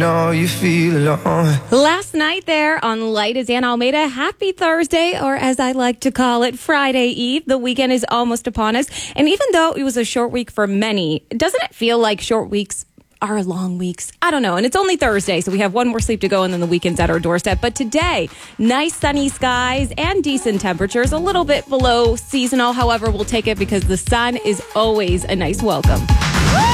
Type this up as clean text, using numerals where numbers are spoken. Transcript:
know you feel alone. Last night there on Light is Ann Almeida. Happy Thursday, or as I like to call it, Friday Eve. The weekend is almost upon us. And even though it was a short week for many, doesn't it feel like short weeks are long weeks? I don't know. And it's only Thursday, so we have one more sleep to go, and then the weekend's at our doorstep. But today, nice sunny skies and decent temperatures, a little bit below seasonal. However, we'll take it because the sun is always a nice welcome.